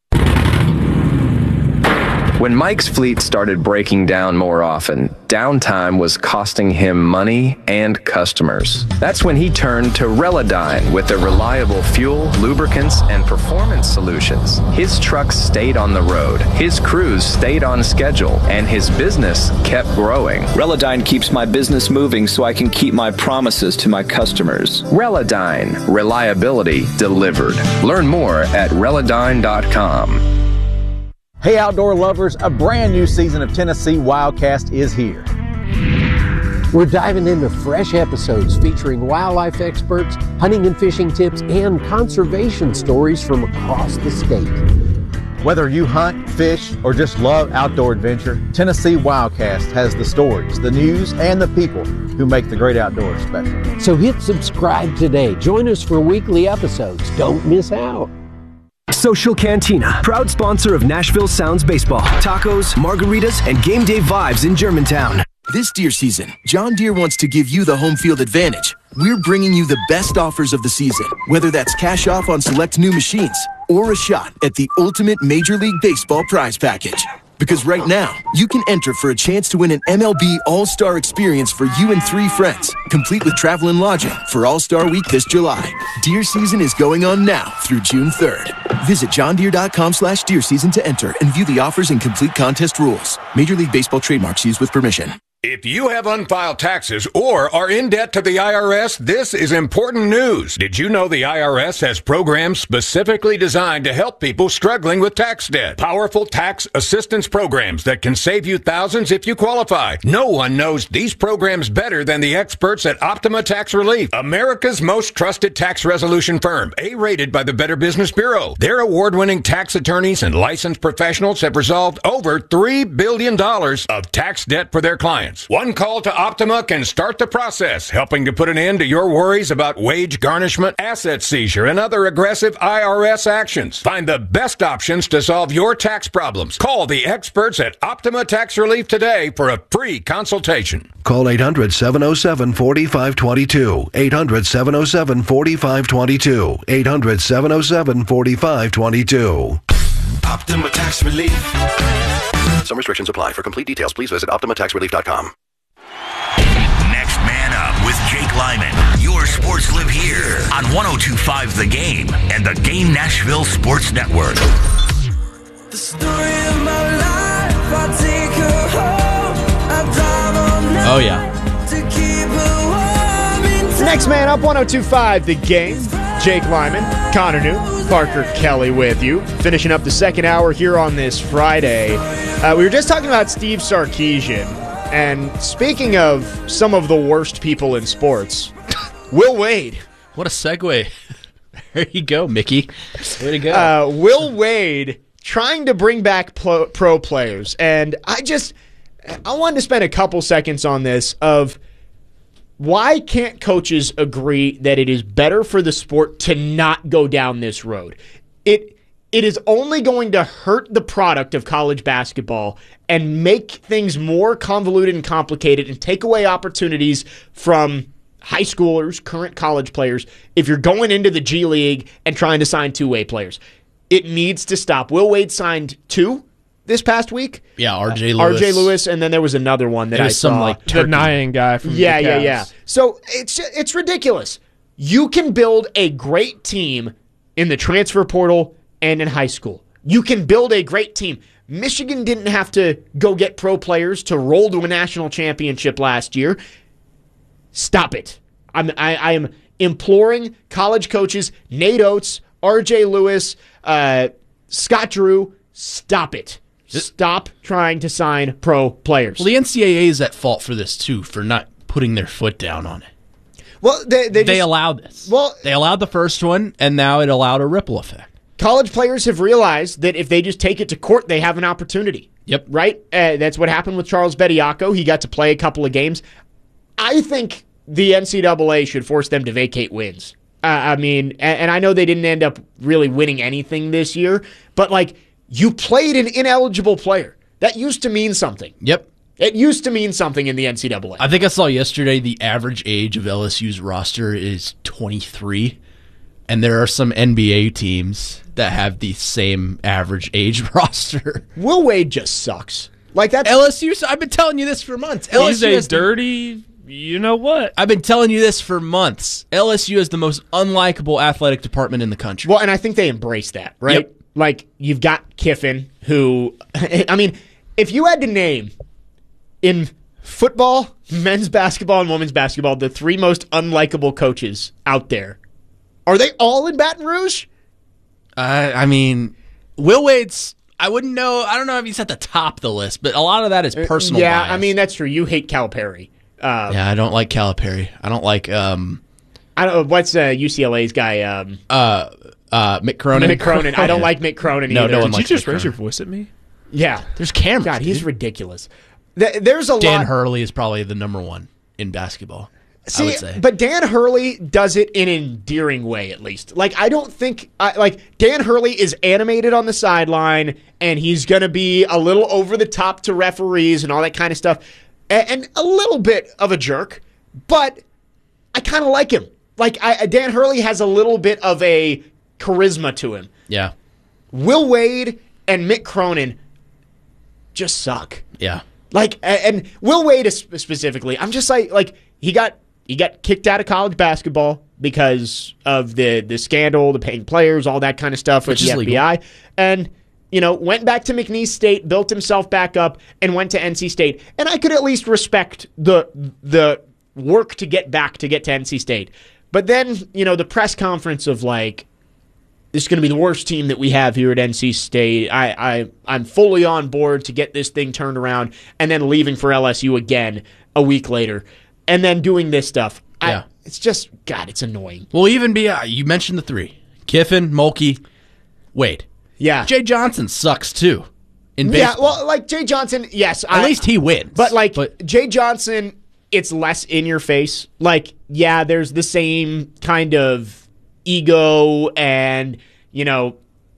When Mike's fleet started breaking down more often, downtime was costing him money and customers. That's when he turned to Relodyne with their reliable fuel, lubricants, and performance solutions. His trucks stayed on the road, his crews stayed on schedule, and his business kept growing. Relodyne keeps my business moving so I can keep my promises to my customers. Relodyne, reliability delivered. Learn more at Relodyne dot com. Hey, outdoor lovers, a brand new season of Tennessee Wildcast is here. We're diving into fresh episodes featuring wildlife experts, hunting and fishing tips, and conservation stories from across the state. Whether you hunt, fish, or just love outdoor adventure, Tennessee Wildcast has the stories, the news, and the people who make the great outdoors special. So hit subscribe today. Join us for weekly episodes. Don't miss out. Social Cantina, proud sponsor of Nashville Sounds Baseball. Tacos, margaritas, and game day vibes in Germantown. This deer season, John Deere wants to give you the home field advantage. We're bringing you the best offers of the season, whether that's cash off on select new machines or a shot at the ultimate Major League Baseball prize package. Because right now, you can enter for a chance to win an M L B All-Star experience for you and three friends, complete with travel and lodging for All-Star Week this July. Deer season is going on now through June third. Visit johndeere.com slash deer season to enter and view the offers and complete contest rules. Major League Baseball trademarks used with permission. If you have unfiled taxes or are in debt to the I R S, this is important news. Did you know the I R S has programs specifically designed to help people struggling with tax debt? Powerful tax assistance programs that can save you thousands if you qualify. No one knows these programs better than the experts at Optima Tax Relief, America's most trusted tax resolution firm, A-rated by the Better Business Bureau. Their award-winning tax attorneys and licensed professionals have resolved over three billion dollars of tax debt for their clients. One call to Optima can start the process, helping to put an end to your worries about wage garnishment, asset seizure, and other aggressive I R S actions. Find the best options to solve your tax problems. Call the experts at Optima Tax Relief today for a free consultation. Call eight hundred, seven oh seven, four five two two. eight hundred, seven oh seven, four five two two. eight hundred, seven oh seven, four five two two. Optima Tax Relief. Some restrictions apply. For complete details, please visit optima tax relief dot com. Next man up with Jake Lyman. Your sports live here on one oh two point five The Game and the Game Nashville Sports Network. The story of my life, I take her home. I drive all night. Oh, yeah. To keep her warm in Next man up, one oh two point five The Game. Jake Lyman, Connor Newton, Parker Kelly with you. Finishing up the second hour here on this Friday. Uh, we were just talking about Steve Sarkisian. And speaking of some of the worst people in sports, Will Wade. What a segue. There you go, Mickey. Way to go. Uh, Will Wade trying to bring back pro, pro players. And I just, I wanted to spend a couple seconds on this of why can't coaches agree that it is better for the sport to not go down this road? It It is only going to hurt the product of college basketball and make things more convoluted and complicated and take away opportunities from high schoolers, current college players, if you're going into the G League and trying to sign two-way players. It needs to stop. Will Wade signed two this past week. Yeah, R J Lewis. R J Lewis, and then there was another one that There I was some, saw. like, The Nyan guy from Yeah, the yeah, Cavs. yeah. So it's it's ridiculous. You can build a great team in the transfer portal and in high school. You can build a great team. Michigan didn't have to go get pro players to roll to a national championship last year. Stop it. I'm, I, I am imploring college coaches, Nate Oates, R J Lewis, uh, Scott Drew, stop it. Stop trying to sign pro players. Well, the N C double A is at fault for this, too, for not putting their foot down on it. Well, they they, They just, allowed this. Well, They allowed the first one, and now it allowed a ripple effect. college players have realized that if they just take it to court, they have an opportunity. Yep. Right? Uh, that's what happened with Charles Bediako. He got to play a couple of games. I think the N C double A should force them to vacate wins. Uh, I mean, and, and I know they didn't end up really winning anything this year, but like, you played an ineligible player. That used to mean something. Yep. It used to mean something in the N C double A. I think I saw yesterday the average age of L S U's roster is twenty-three, and there are some N B A teams that have the same average age roster. Will Wade just sucks. Like that's L S U. I've been telling you this for months. L S U He's a has the- dirty, you know what? I've been telling you this for months. L S U is the most unlikable athletic department in the country. Well, and I think they embrace that, right? Yep. Like, you've got Kiffin, who, I mean, if you had to name in football, men's basketball, and women's basketball, the three most unlikable coaches out there, are they all in Baton Rouge? Uh, I mean, Will Wade's, I wouldn't know, I don't know if he's at the top of the list, but a lot of that is personal Yeah, bias. I mean, that's true. You hate Calipari. Uh, Yeah, I don't like Calipari. I don't like, um, I don't. What's uh, U C L A's guy? Um, uh, uh, Mick Cronin. Mick Cronin. I don't like Mick Cronin No, either. no one Did you likes just Mick raise your Cronin. voice at me? Yeah. There's cameras. God, he's dude. ridiculous. Th- There's a Dan lot. Hurley is probably the number one in basketball. I See, would say. but Dan Hurley does it in an endearing way, at least. Like, I don't think, I, like, Dan Hurley is animated on the sideline, and he's going to be a little over the top to referees and all that kind of stuff, and, and a little bit of a jerk, but I kind of like him. Like, I, Dan Hurley has a little bit of a charisma to him. Yeah. Will Wade and Mick Cronin just suck. Yeah. Like, and Will Wade is specifically, I'm just like, like he got he got kicked out of college basketball because of the the scandal, the paying players, all that kind of stuff with Which the is F legal. B I, and you know went back to McNeese State, built himself back up, and went to N C State. And I could at least respect the the work to get back to get to N C State. But then you know the press conference of like, this is going to be the worst team that we have here at N C State. I, I, I'm fully on board to get this thing turned around, and then leaving for L S U again a week later, and then doing this stuff. Yeah. I, it's just, God, it's annoying. Well, even be, uh, you mentioned the three. Kiffin, Mulkey, Wade. Yeah. Jay Johnson sucks, too, in Yeah, baseball. well, like Jay Johnson, yes. At least he wins. But like Jay Johnson, it's less in your face. Like, yeah, there's the same kind of ego and, you know,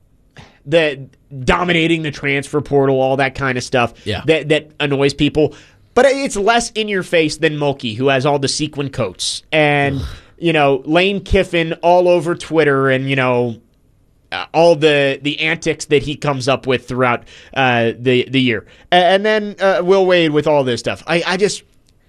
the dominating the transfer portal, all that kind of stuff Yeah. that, that annoys people. But it's less in your face than Mulkey, who has all the sequin coats. And, you know, Lane Kiffin all over Twitter and, you know, uh, all the, the antics that he comes up with throughout uh, the, the year. And then uh, Will Wade with all this stuff. I, I just,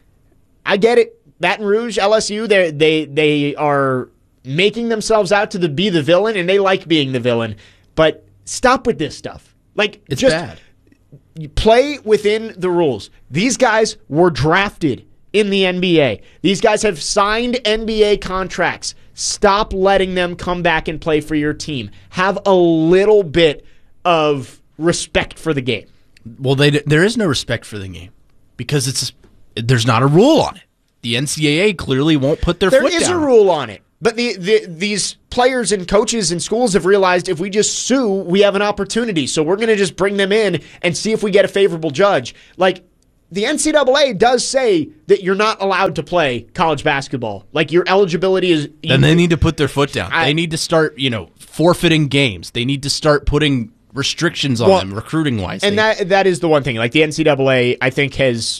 I get it. Baton Rouge, L S U, they they they are making themselves out to the, be the villain, and they like being the villain. But stop with this stuff. Like, It's just bad. you play within the rules. These guys were drafted in the N B A. These guys have signed N B A contracts. Stop letting them come back and play for your team. Have a little bit of respect for the game. Well, they, there is no respect for the game because it's there's not a rule on it. The N C double A clearly won't put their there foot down. There is a rule on it. But the, the these players and coaches and schools have realized if we just sue, we have an opportunity. So we're going to just bring them in and see if we get a favorable judge. Like, the N C double A does say that you're not allowed to play college basketball. Like, your eligibility is... Then they need to put their foot down. I, they need to start, you know, forfeiting games. They need to start putting restrictions on well, them, recruiting-wise. And they, that that is the one thing. Like, the N C double A, I think, has...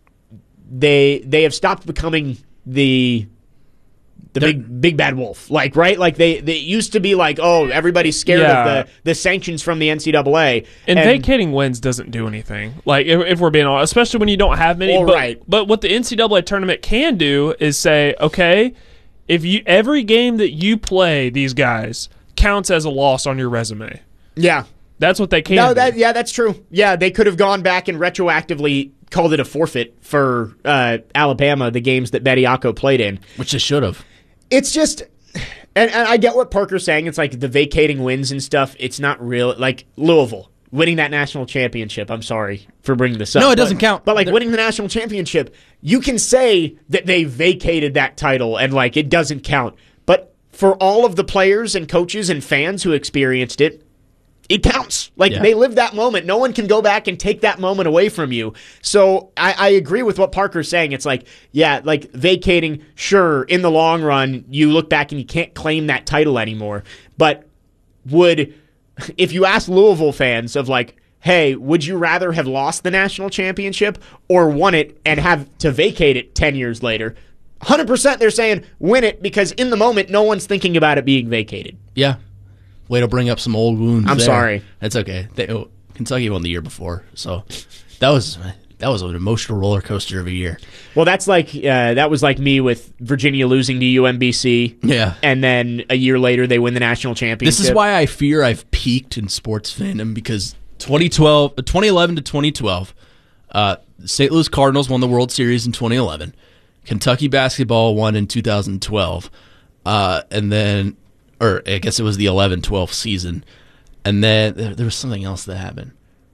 They, they have stopped becoming the... The They're, big big bad wolf, like right, like they, they used to be like, oh, everybody's scared yeah. of the, the sanctions from the N C double A. And, and vacating wins doesn't do anything. Like if, if we're being honest, especially when you don't have many. Well, but, right. but what the N C double A tournament can do is say, okay, if you every game that you play these guys counts as a loss on your resume. Yeah, that's what they can. No, do. that yeah, that's true. Yeah, they could have gone back and retroactively called it a forfeit for uh, Alabama, the games that Bediako played in, which they should have. It's just, and, and I get what Parker's saying. It's like the vacating wins and stuff. It's not real. Like Louisville winning that national championship. I'm sorry for bringing this up. No, it but, doesn't count. But like They're, winning the national championship, you can say that they vacated that title and like it doesn't count. But for all of the players and coaches and fans who experienced it, it counts. Like, yeah. they lived that moment. No one can go back and take that moment away from you. So I, I agree with what Parker's saying. It's like, yeah, like vacating, sure, in the long run, you look back and you can't claim that title anymore. But would, if you ask Louisville fans of like, hey, would you rather have lost the national championship or won it and have to vacate it ten years later? one hundred percent they're saying win it because in the moment, no one's thinking about it being vacated. Yeah. Way to bring up some old wounds. I'm there. sorry. That's okay. They, oh, Kentucky won the year before, so that was that was an emotional roller coaster of a year. Well, that's like uh, that was like me with Virginia losing to U M B C. Yeah, and then a year later they win the national championship. This is why I fear I've peaked in sports fandom because twenty twelve, twenty eleven to twenty twelve, uh, Saint Louis Cardinals won the World Series in twenty eleven. Kentucky basketball won in two thousand twelve, uh, and then. Or I guess it was the eleven twelve season. And then there, there was something else that happened.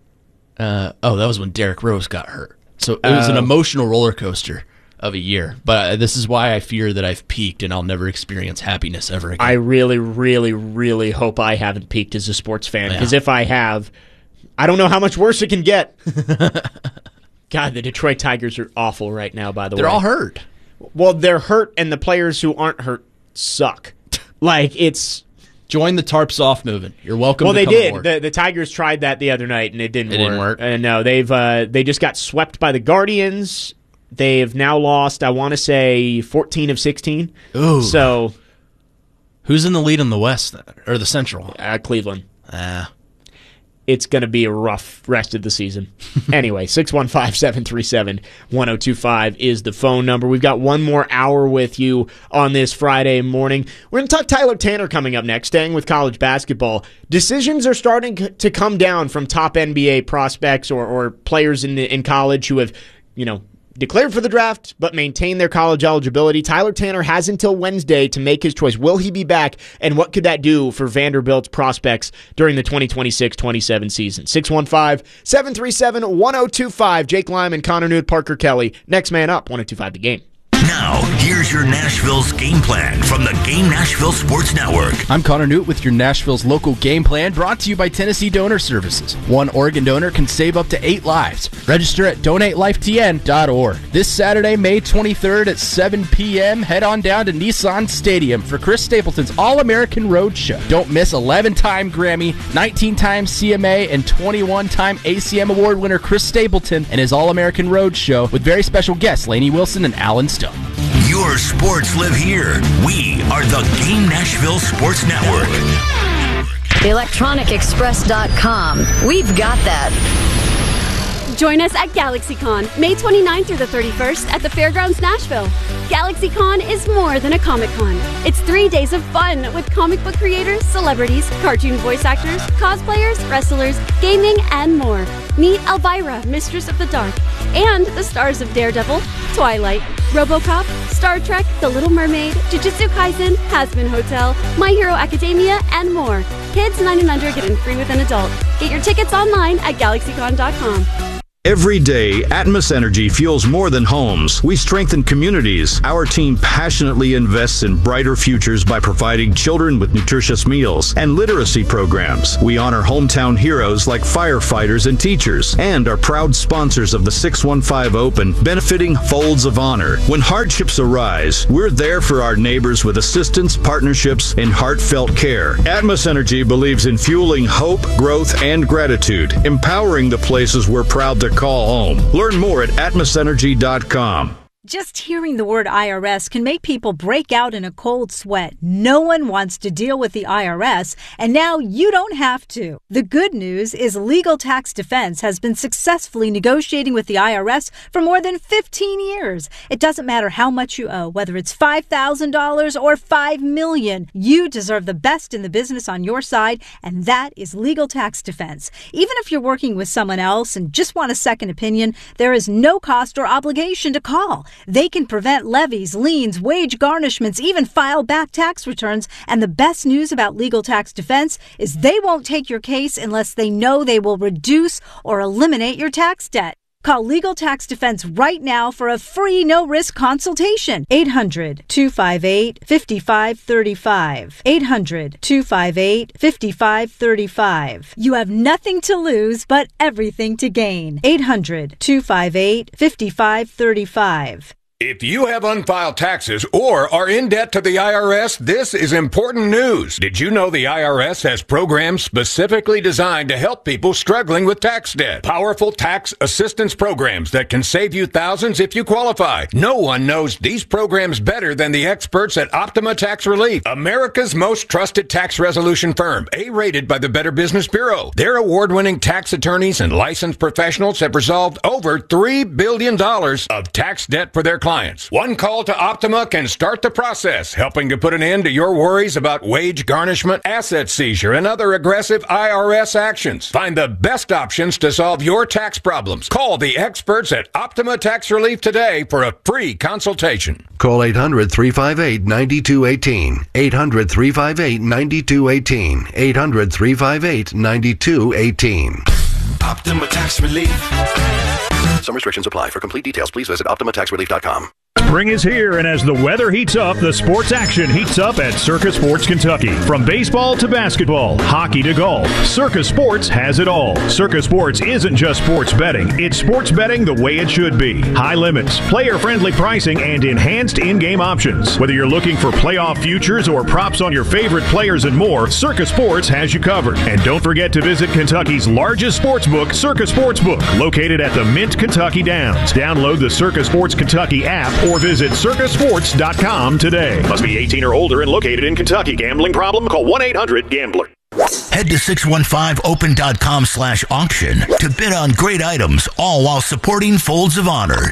Uh, oh, that was when Derrick Rose got hurt. So it was uh, an emotional roller coaster of a year. But this is why I fear that I've peaked and I'll never experience happiness ever again. I really, really, really hope I haven't peaked as a sports fan. Because yeah. if I have, I don't know how much worse it can get. God, the Detroit Tigers are awful right now, by the they're way. They're all hurt. Well, they're hurt, and the players who aren't hurt suck. Like, it's... Join the tarps off movement. You're welcome well, to they come did. aboard. The, the Tigers tried that the other night, and it didn't it work. It didn't work. Uh, no, they've uh, they just got swept by the Guardians. They've now lost, I want to say, fourteen of sixteen. Ooh. So... Who's in the lead in the West, or the Central? Uh, Cleveland. Ah. It's going to be a rough rest of the season. Anyway, six one five, seven three seven, one oh two five is the phone number. We've got one more hour with you on this Friday morning. We're going to talk Tyler Tanner coming up next, staying with college basketball. Decisions are starting to come down from top N B A prospects or, or players in, the, in college who have, you know, declared for the draft, but maintain their college eligibility. Tyler Tanner has until Wednesday to make his choice. Will he be back, and what could that do for Vanderbilt's prospects during the twenty twenty-six twenty-seven season? six one five, seven three seven, one oh two five. Jake Lyman, Connor Newt, Parker Kelly. Next man up, one oh two five The Game. Now, here's your Nashville's game plan from the Game Nashville Sports Network. I'm Connor Newt with your Nashville's local game plan, brought to you by Tennessee Donor Services. One Oregon donor can save up to eight lives. Register at donate life t n dot org. This Saturday, May twenty-third at seven p.m., head on down to Nissan Stadium for Chris Stapleton's All-American Road Show. Don't miss eleven-time Grammy, nineteen-time C M A, and twenty-one-time A C M Award winner Chris Stapleton and his All-American Road Show with very special guests Lainey Wilson and Alan Stone. Your sports live here. We are the Game Nashville Sports Network. electronic express dot com. We've got that. Join us at GalaxyCon, May twenty-ninth through the thirty-first at the Fairgrounds Nashville. GalaxyCon is more than a Comic-Con. It's three days of fun with comic book creators, celebrities, cartoon voice actors, cosplayers, wrestlers, gaming, and more. Meet Elvira, Mistress of the Dark, And the stars of Daredevil, Twilight, RoboCop, Star Trek, The Little Mermaid, Jujutsu Kaisen, Hazbin Hotel, My Hero Academia, and more. Kids nine and under get in free with an adult. Get your tickets online at galaxy con dot com. Every day, Atmos Energy fuels more than homes. We strengthen communities. Our team passionately invests in brighter futures by providing children with nutritious meals and literacy programs. We honor hometown heroes like firefighters and teachers, and are proud sponsors of the six one five Open, benefiting Folds of Honor. When hardships arise, we're there for our neighbors with assistance, partnerships, and heartfelt care. Atmos Energy believes in fueling hope, growth, and gratitude, empowering the places we're proud to call home. Learn more at atmos energy dot com. Just hearing the word I R S can make people break out in a cold sweat. No one wants to deal with the I R S, and now you don't have to. The good news is Legal Tax Defense has been successfully negotiating with the I R S for more than fifteen years. It doesn't matter how much you owe, whether it's five thousand dollars or five million dollars. You deserve the best in the business on your side, and that is Legal Tax Defense. Even if you're working with someone else and just want a second opinion, there is no cost or obligation to call. They can prevent levies, liens, wage garnishments, even file back tax returns. And the best news about Legal Tax Defense is they won't take your case unless they know they will reduce or eliminate your tax debt. Call Legal Tax Defense right now for a free no-risk consultation. eight hundred, two five eight, five five three five. eight hundred, two five eight, five five three five. You have nothing to lose, but everything to gain. eight hundred, two five eight, five five three five. If you have unfiled taxes or are in debt to the I R S, this is important news. Did you know the I R S has programs specifically designed to help people struggling with tax debt? Powerful tax assistance programs that can save you thousands if you qualify. No one knows these programs better than the experts at Optima Tax Relief, America's most trusted tax resolution firm, A-rated by the Better Business Bureau. Their award-winning tax attorneys and licensed professionals have resolved over three billion dollars of tax debt for their clients. One call to Optima can start the process, helping to put an end to your worries about wage garnishment, asset seizure, and other aggressive I R S actions. Find the best options to solve your tax problems. Call the experts at Optima Tax Relief today for a free consultation. Call eight hundred, three five eight, nine two one eight. eight hundred, three five eight, nine two one eight. eight hundred, three five eight, nine two one eight. Optima Tax Relief. Some restrictions apply. For complete details, please visit optima tax relief dot com. Spring is here, and as the weather heats up, the sports action heats up at Circa Sports Kentucky. From baseball to basketball, hockey to golf, Circa Sports has it all. Circa Sports isn't just sports betting. It's sports betting the way it should be. High limits, player-friendly pricing, and enhanced in-game options. Whether you're looking for playoff futures or props on your favorite players and more, Circa Sports has you covered. And don't forget to visit Kentucky's largest sports book, Circa Sportsbook, located at the Mint Kentucky Downs. Download the Circa Sports Kentucky app or visit circa sports dot com today. Must be eighteen or older and located in Kentucky. Gambling problem? Call one eight hundred gambler. Head to six one five open dot com slash auction to bid on great items, all while supporting Folds of Honor.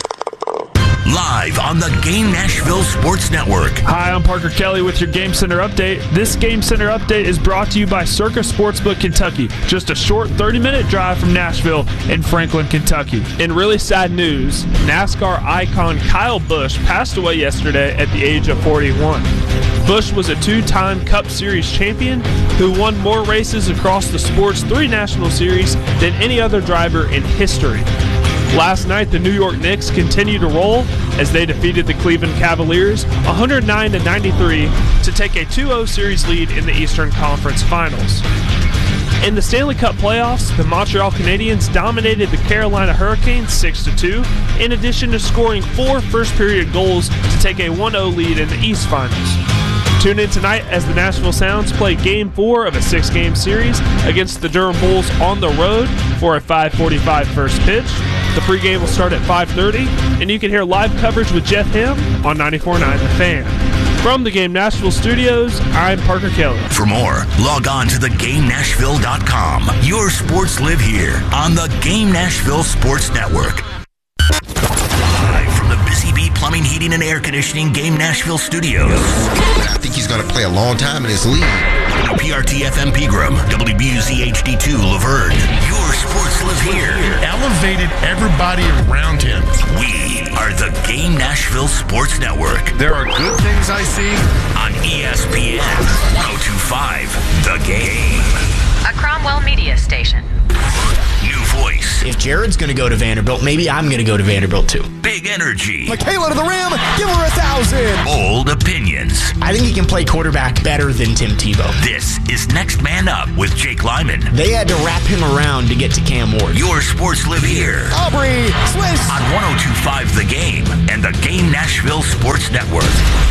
Live on the Game Nashville Sports Network. Hi, I'm Parker Kelly with your Game Center update. This Game Center update is brought to you by Circa Sportsbook Kentucky, just a short thirty-minute drive from Nashville in Franklin, Kentucky. In really sad news, NASCAR icon Kyle Busch passed away yesterday at the age of forty-one. Busch was a two-time Cup Series champion who won more races across the sport's three National Series than any other driver in history. Last night, the New York Knicks continued to roll as they defeated the Cleveland Cavaliers one oh nine to ninety-three to take a two oh series lead in the Eastern Conference Finals. In the Stanley Cup playoffs, the Montreal Canadiens dominated the Carolina Hurricanes six to two, in addition to scoring four first-period goals to take a one oh lead in the East Finals. Tune in tonight as the Nashville Sounds play Game four of a six-game series against the Durham Bulls on the road for a five forty-five first pitch. The pregame will start at five thirty, and you can hear live coverage with Jeff Ham on ninety-four point nine The Fan. From the Game Nashville studios, I'm Parker Kelly. For more, log on to the game nashville dot com. Your sports live here on the Game Nashville Sports Network. Live from the Busy Bee Plumbing, Heating, Heating and Air Conditioning Game Nashville Studios. I think he's going to play a long time in this league. W P R T F M Pegram, W B U Z H D two Laverne. Your sports live here. Elevated everybody around him. We are the Game Nashville Sports Network. There are good things I see on E S P N one oh two point five The Game. A Cromwell media station. New voice. If Jared's going to go to Vanderbilt, maybe I'm going to go to Vanderbilt too. Big energy. Michaela to the rim. Give her a thousand. Bold opinions. I think he can play quarterback better than Tim Tebow. This is Next Man Up with Jake Lyman. They had to wrap him around to get to Cam Ward. Your sports live here. Aubrey Swiss. On one oh two point five The Game and the Game Nashville Sports Network.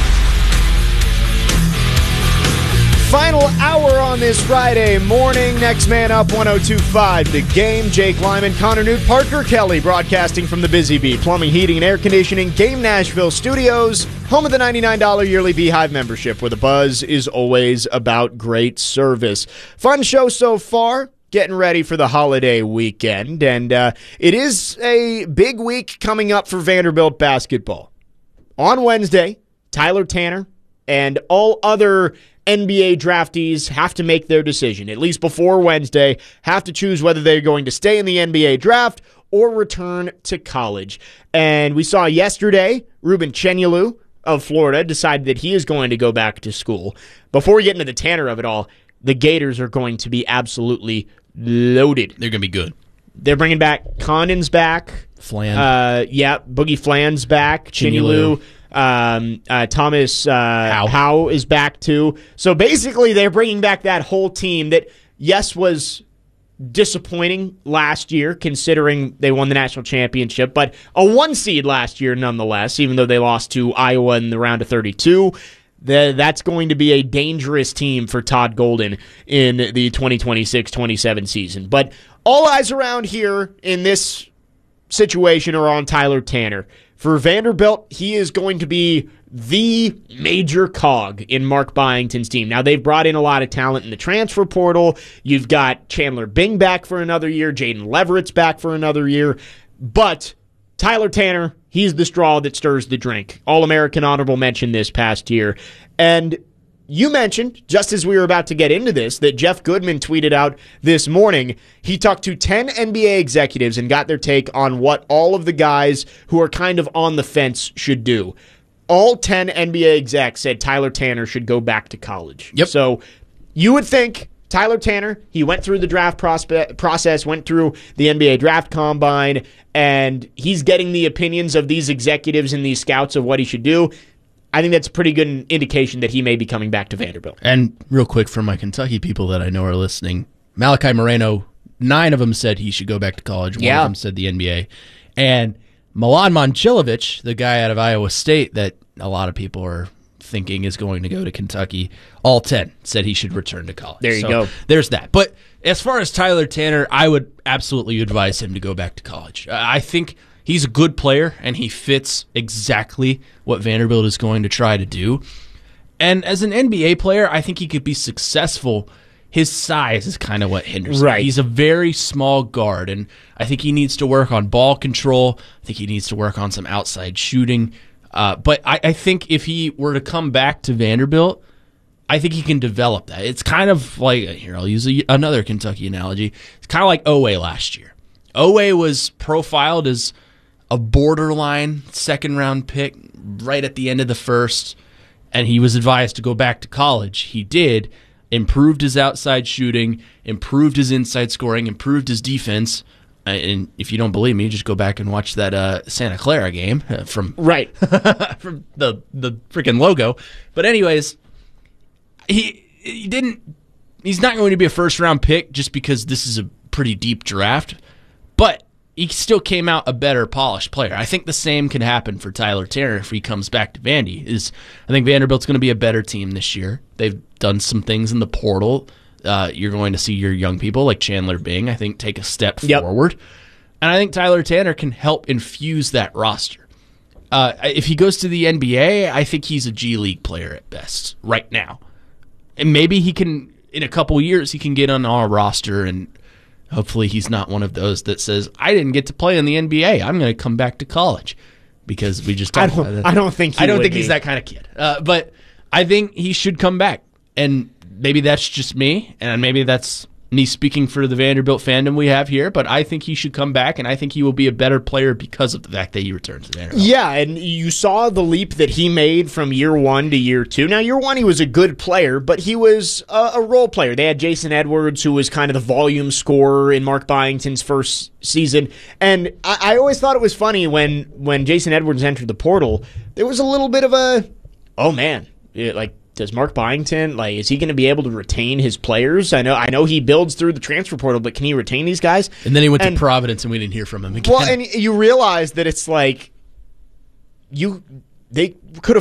Final hour on this Friday morning. Next Man Up, one oh two point five The Game. Jake Lyman, Connor Newt, Parker Kelly, broadcasting from the Busy Bee Plumbing, Heating, and Air Conditioning Game Nashville Studios, home of the ninety-nine dollars yearly Beehive membership, where the buzz is always about great service. Fun show so far. Getting ready for the holiday weekend, and uh, it is a big week coming up for Vanderbilt basketball. On Wednesday, Tyler Tanner and all other N B A draftees have to make their decision, at least before Wednesday, have to choose whether they're going to stay in the N B A draft or return to college. And we saw yesterday, Ruben Chenyelu of Florida decided that he is going to go back to school. Before we get into the Tanner of it all, the Gators are going to be absolutely loaded. They're going to be good. They're bringing back Condon's back. Flan. Uh, yeah, Boogie Flan's back. Chenyelu. Um, uh, Thomas uh, Howe. Howe is back too. So basically, they're bringing back that whole team that, yes, was disappointing last year, considering they won the national championship, but a one seed last year nonetheless, even though they lost to Iowa in the round of thirty-two. The, that's going to be a dangerous team for Todd Golden in the twenty twenty-six twenty-seven season. But all eyes around here in this situation are on Tyler Tanner. For Vanderbilt, he is going to be the major cog in Mark Byington's team. Now, they've brought in a lot of talent in the transfer portal. You've got Chandler Bing back for another year. Jaden Leverett's back for another year. But Tyler Tanner, he's the straw that stirs the drink. All-American honorable mention this past year. And you mentioned, just as we were about to get into this, that Jeff Goodman tweeted out this morning, he talked to ten N B A executives and got their take on what all of the guys who are kind of on the fence should do. All ten N B A execs said Tyler Tanner should go back to college. Yep. So you would think Tyler Tanner, he went through the draft prospe- process, went through the N B A draft combine, and he's getting the opinions of these executives and these scouts of what he should do. I think that's a pretty good indication that he may be coming back to Vanderbilt. And real quick for my Kentucky people that I know are listening, Malachi Moreno, nine of them said he should go back to college. One Yeah. of them said the N B A. And Milan Momcilovic, the guy out of Iowa State that a lot of people are thinking is going to go to Kentucky, all ten said he should return to college. There you So go. There's that. But as far as Tyler Tanner, I would absolutely advise him to go back to college. I think he's a good player, and he fits exactly what Vanderbilt is going to try to do. And as an N B A player, I think he could be successful. His size is kind of what hinders him. Right. He's a very small guard, and I think he needs to work on ball control. I think he needs to work on some outside shooting. Uh, but I, I think if he were to come back to Vanderbilt, I think he can develop that. It's kind of like, here, I'll use a, another Kentucky analogy. It's kind of like Oweh last year. Oweh was profiled as a borderline second-round pick right at the end of the first, and he was advised to go back to college. He did, improved his outside shooting, improved his inside scoring, improved his defense. Uh, and if you don't believe me, just go back and watch that uh, Santa Clara game uh, from right from the the freaking logo. But anyways, he he didn't. He's not going to be a first round pick just because this is a pretty deep draft. But he still came out a better polished player. I think the same can happen for Tyler Tanner if he comes back to Vandy. Is I think Vanderbilt's going to be a better team this year. They've done some things in the portal. Uh, you're going to see your young people like Chandler Bing, I think, take a step Yep. forward. And I think Tyler Tanner can help infuse that roster. Uh, if he goes to the N B A, I think he's a G League player at best right now. And maybe he can, in a couple years, he can get on our roster, and hopefully he's not one of those that says, I didn't get to play in the N B A. I'm going to come back to college. because we just I talked don't, about that. I don't think he I don't would think be. he's that kind of kid. Uh, but I think he should come back. And maybe that's just me, and maybe that's me speaking for the Vanderbilt fandom we have here, but I think he should come back, and I think he will be a better player because of the fact that he returns to Vanderbilt. Yeah, and you saw the leap that he made from year one to year two. Now, year one, he was a good player, but he was a, a role player. They had Jason Edwards, who was kind of the volume scorer in Mark Byington's first season, and I, I always thought it was funny when, when Jason Edwards entered the portal, there was a little bit of a, oh man, it, like, does Mark Byington, like, is he going to be able to retain his players? I know I know he builds through the transfer portal, but can he retain these guys? And then he went and, to Providence, and we didn't hear from him again. Well, and you realize that it's like, you they could have